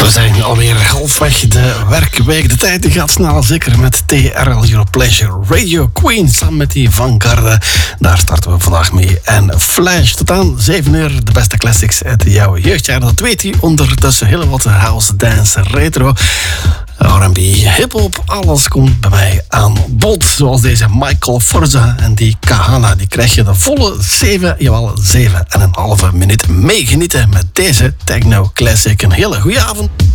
We zijn alweer halfweg de werkweek. De tijd die gaat snel, zeker met TRL Your Pleasure Radio Queen. Samen met die Vanguarde. Daar starten we vandaag mee. En Flash, tot aan 7 uur. De beste classics uit jouw jeugdjaar. Dat weet u. Ondertussen heel wat house, dance, retro, R&B, hip-hop. Alles komt bij mij aan bod. Zoals deze Michael Forza en die Kahana. Die krijg je de volle 7,5 minuut meegenieten met deze techno classic. Een hele goede avond.